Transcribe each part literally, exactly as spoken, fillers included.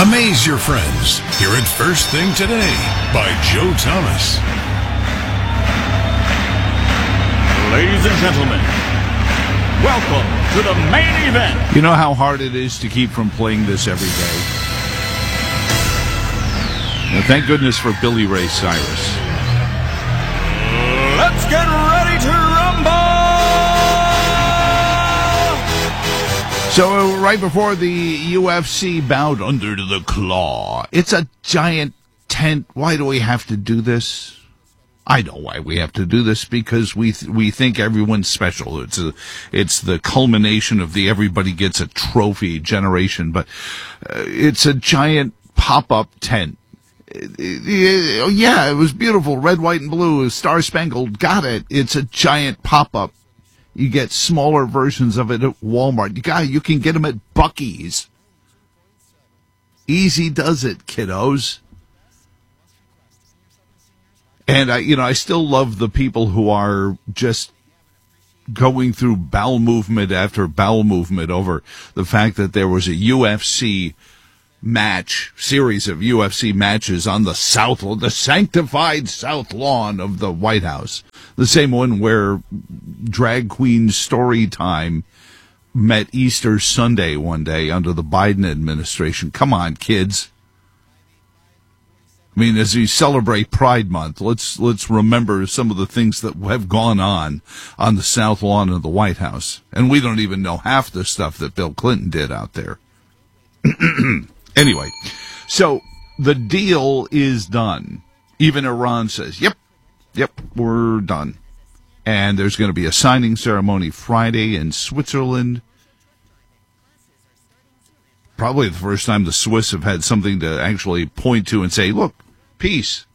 Amaze your friends. Hear it first thing today by Joe Thomas. Ladies and gentlemen, welcome to the main event. You know how hard it is to keep from playing this every day? Now, thank goodness for Billy Ray Cyrus. Let's get ready to rumble! So, right before the U F C bout under the claw, it's a giant tent. Why do we have to do this? I know why we have to do this, because we th- we think everyone's special. It's a, it's the culmination of the everybody gets a trophy generation, but uh, it's a giant pop-up tent. It, it, it, yeah, it was beautiful. Red, white, and blue. Star-spangled. Got it. It's a giant pop-up. You get smaller versions of it at Walmart. You got, you can get them at Buc-ee's. Easy does it, kiddos. And I, you know, I still love the people who are just going through bowel movement after bowel movement over the fact that there was a U F C match, series of U F C matches on the south, the sanctified south lawn of the White House. The same one where drag queen story time met Easter Sunday one day under the Biden administration. Come on, kids. I mean, as we celebrate Pride Month, let's let's remember some of the things that have gone on on the south lawn of the White House. And we don't even know half the stuff that Bill Clinton did out there. Anyway, so the deal is done. Even Iran says, yep, yep, we're done. And there's going to be a signing ceremony Friday in Switzerland. Probably the first time the Swiss have had something to actually point to and say, look, peace.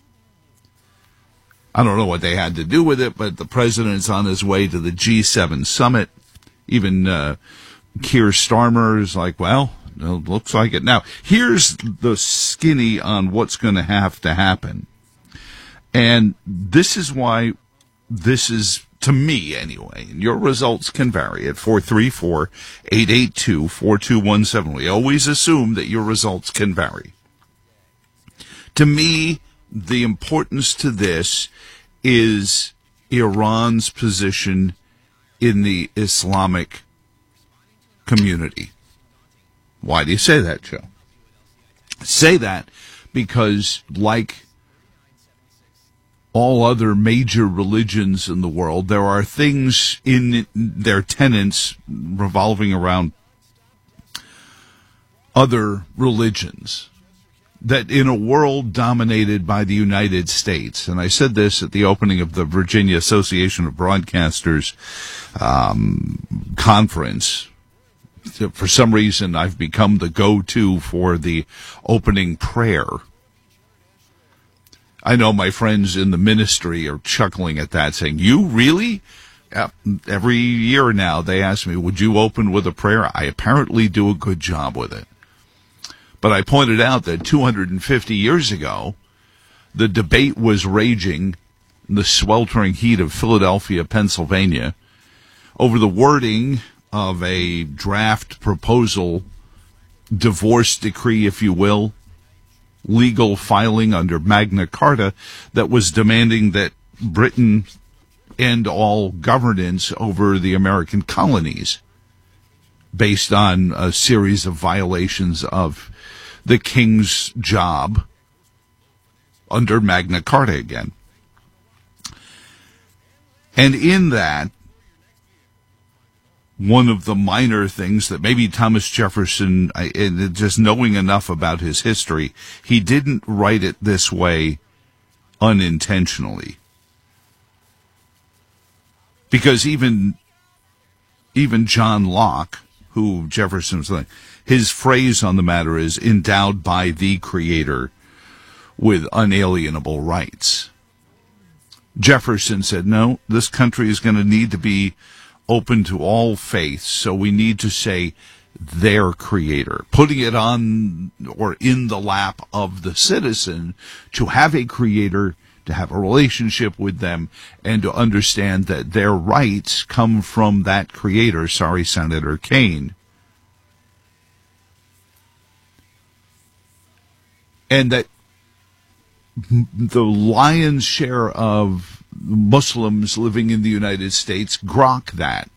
I don't know what they had to do with it, but the president's on his way to the G seven summit. Even uh, Keir Starmer is like, well, it looks like it. Now, here's the skinny on what's going to have to happen. And this is why this is, to me anyway, and your results can vary at four three four, eight eight two, four two one seven. We always assume that your results can vary. To me, the importance to this is Iran's position in the Islamic community. Why do you say that, Joe? Say that because, like all other major religions in the world, there are things in their tenets revolving around other religions that in a world dominated by the United States, and I said this at the opening of the Virginia Association of Broadcasters um, conference. For some reason, I've become the go-to for the opening prayer. I know my friends in the ministry are chuckling at that, saying, you really? Yeah, every year now they ask me, would you open with a prayer? I apparently do a good job with it. But I pointed out that two hundred fifty years ago, the debate was raging in the sweltering heat of Philadelphia, Pennsylvania, over the wording of a draft proposal, divorce decree, if you will, legal filing under Magna Carta that was demanding that Britain end all governance over the American colonies based on a series of violations of the king's job under Magna Carta again. And in that, one of the minor things that maybe Thomas Jefferson, just knowing enough about his history, he didn't write it this way unintentionally. Because even, even John Locke, who Jefferson was like, his phrase on the matter is endowed by the Creator with unalienable rights. Jefferson said, no, this country is going to need to be open to all faiths, so we need to say their Creator, putting it on or in the lap of the citizen to have a Creator, to have a relationship with them, and to understand that their rights come from that Creator. Sorry, Senator Kane. and that the lion's share of Muslims living in the United States grok that.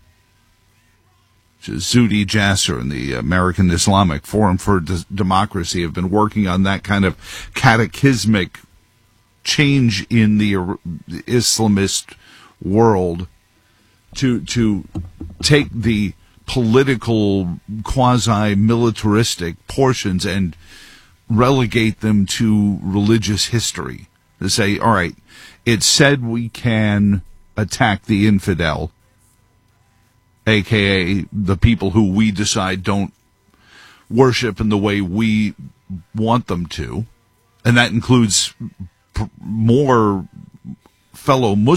Zuhdi Jasser and the American Islamic Forum for D- Democracy have been working on that kind of cataclysmic change in the Islamist world to to take the political quasi-militaristic portions and relegate them to religious history. To say, all right, it said we can attack the infidel, a k a the people who we decide don't worship in the way we want them to, and that includes pr- more fellow Muslims.